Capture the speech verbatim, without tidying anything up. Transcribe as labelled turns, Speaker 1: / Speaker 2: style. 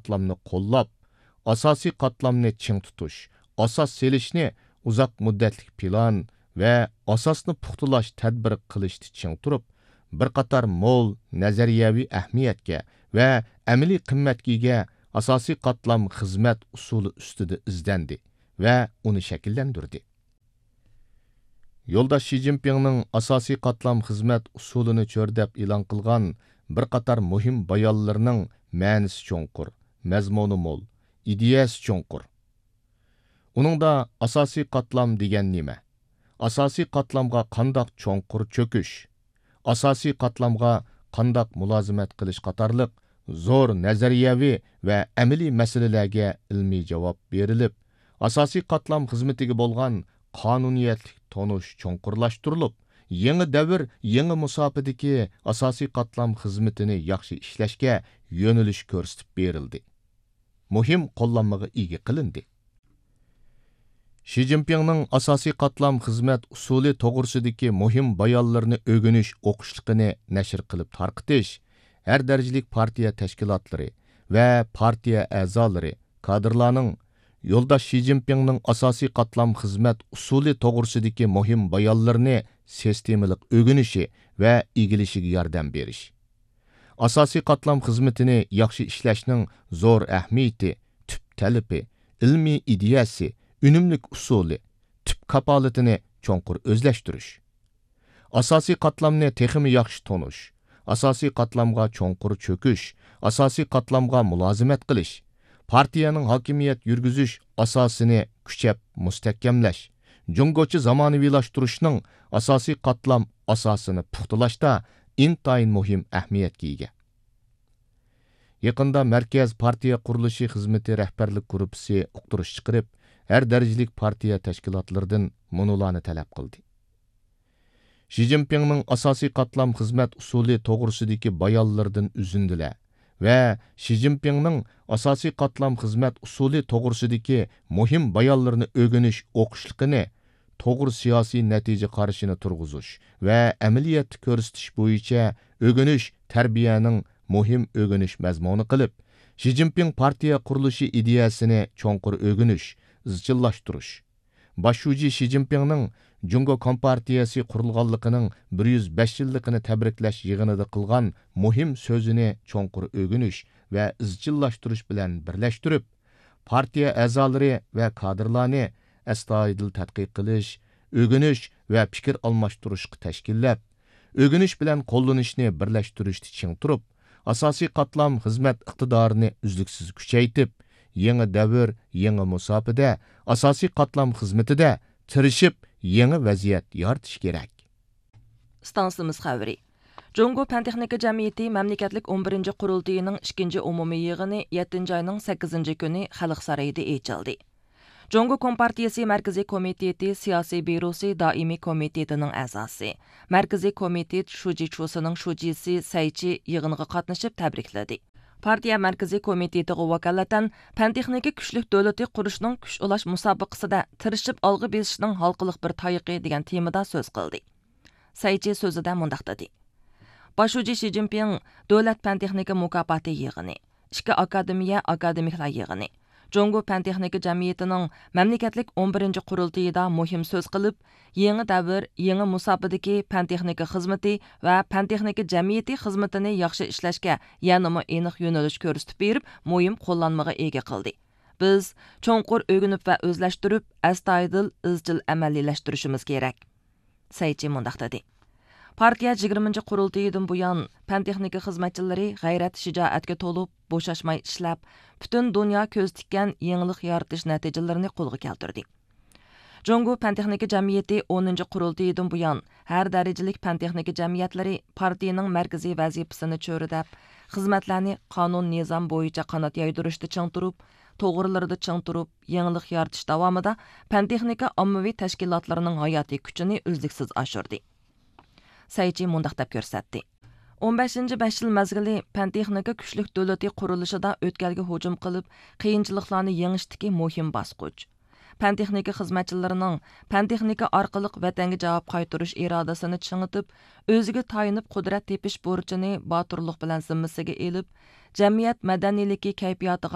Speaker 1: qatlamni qo'llab, asosiy qatlamni ching tutish, asos selishni uzoq muddatli plan va asosni puxtalash tadbir qilishni ching turib, bir qator mo'l nazariyaviy ahamiyatga va amaliy qimmatga ega asosiy qatlam xizmat usuli ustida izlandi va uni shakllantirdi. Yo'ldosh Shi Jinpingning asosiy qatlam xizmat usulini cho'rdab e'lon qilgan bir qator muhim bayonlarning ma'nisi cho'nqur, mazmuni mo'l, ideyasi cho'nqur. Uningda asosiy qatlam degan nima? Asosiy qatlamga qandoq cho'nqur cho'kish, asosiy qatlamga qandoq mulozimat qilish qatorliq zo'r nazariyaviy va amaliy masalalarga ilmiy javob berilib, asosiy qatlam xizmatiga bo'lgan qonuniyatlik tonush cho'nqurlashtirilib, yangi davr, yangi musofadagi asosiy qatlam xizmatini yaxshi ishlashga yo'nalish ko'rsatib berildi. Muhim qo'llanmaga ega qilindi. Shi Jinpingning asosiy qatlam xizmat usuli to'g'risidagi muhim bayonlarni o'rganish o'qishliqini nashr qilib tarqitish, har darajalik partiya tashkilotlari va partiya a'zolari, kadrlarning Yo'ldosh Shi Jinpingning asosiy qatlam xizmat usuli to'g'risidagi muhim bayonlarni sistemalik o'rganishi va egilishiga yordam berish. Asosiy qatlam xizmatini yaxshi ishlashning zo'r ahamiyati, tüp talabi, ilmiy ideyasi, unumlik usuli, tüp kapolatini cho'nqur o'zlashtirish. Asosiy qatlamni texmi yaxshi tonish, asosiy qatlamga cho'nqur cho'kish, asosiy qatlamga mulozimat qilish, partiyaning hokimiyat yurgizish asosini kuchab mustahkamlash, jungochi zamonaviylashtirishning asosiy qatlam asosini puxtalashda intayin muhim ahamiyatga ega. Yaqinda Markaz partiya qurilishi xizmati rahbarlik guruhi uqtirish chiqarib, har darajalik partiya tashkilotlaridan munolarni talab qildi. Shi Jinpingning asosiy qatlam xizmat usuli to'g'risidagi bayonlardan uzindilar va Shi Jinpingning asosiy qatlam xizmat usuli to'g'risidagi muhim bayonlarni o'rganish o'qishliqini to'g'ri siyosiy natija qarashini turg'izish va amaliyat ko'rsatish bo'yicha o'rganish tarbiyaning muhim o'rganish mazmuni qilib, Shi Jinping partiya qurilishi ideyasini cho'nqur o'rganish, izchillashtirish. Boshlovchi Shi Jinpingning Jungo Kompartiyasi qurilganligining bir yuz besh yilligini tabriklash yig'inida qilgan muhim so'zini cho'nqur o'rganish va izchillashtirish bilan birlashtirib, partiya a'zolari va kadrlarni astoydil tadqiq qilish, o'rganish va fikr almashtirishga tashkillab, o'rganish bilan qo'llanishni birlashtirishni ching turib, asosiy qatlam xizmat iqtidorini uzluksiz kuchaytib, yangi davr, yangi musofada, asosiy qatlam xizmatida tirishib, yangi vaziyat yaratish kerak.
Speaker 2: Stansimiz xabari. Jungo Pan-texnika jamiyati mamlakatlik o'n birinchi qurultayining ikkinchi umumiy yig'ini yettinchi oyning sakkizinchi kuni Xalq saroyida ochildi. Jungo Kompartiyasi Markaziy komiteti siyosiy byurosi doimiy komitetining a'zosi, Markaziy komitet shujichusining shujisi Saychi yig'inga qatnashib tabrikladi. Partiya Markaziy komitetiga vakolatan Pan-texnika kuchlik davlati qurishning kuch ulash musobaqasida tirishib olg'i besishning halqiliq bir tayiqi degan temada so'z qildi. Saychi so'zida mundaq dedi. Boshlovchi Shi Jinping davlat Pan-texnika mukofoti yig'ini, ikki akademiya akademiklar yig'ini, Jungo Pan-texnika jamiyatining mamlakatlik o'n birinchi qurultayida muhim so'z qilib, yangi davr, yangi musobaqadagi Pan-texnika xizmati va Pan-texnika jamiyati xizmatini yaxshi ishlashga yanama aniq yo'nalish ko'rsatib berib, muhim qo'llanmaga ega qildi. Biz cho'nqur o'rganib va o'zlashtirib, astoydil izchil amaliylashtirishimiz kerak. Saychi mundaq dedi. Partiya yigirmanchi qurultayidan buyon Pan-texnika xizmatchilari g'ayrat shijoatga to'lib, bo'shashmay ishlab, butun dunyo ko'z tikkan yangilik yaratish natijalarini qo'lga keltirdi. Jungo Pan-texnika jamiyati o'ninchi qurultayidan buyon har darajalik Pan-texnika jamiyatlari partiyaning markaziy vazifasini cho'ridab, xizmatlarni qonun nizom bo'yicha qanot yaydirishda ching turib, to'g'rilarida ching turib, yangilik yaratish davomida Pan-texnika ommaviy tashkilotlarining hayotiy kuchini uzluksiz oshirdi. Saychi mundaq deb ko'rsatdi. o'n beshinchi besh yil mazgili Pan-texnika kuchlik davlati qurilishida o'tkalga hujum qilib, qiyinchiliklarni yengishdagi muhim bosqich. Pan-texnika xizmatchilarining Pan-texnika orqali vatanga javob qaytarish irodasini chingitib, o'ziga tayinib qudrat tepish burchini botirlik bilan zimmasiga elib, jamiyat madaniyligi kayfiyatiga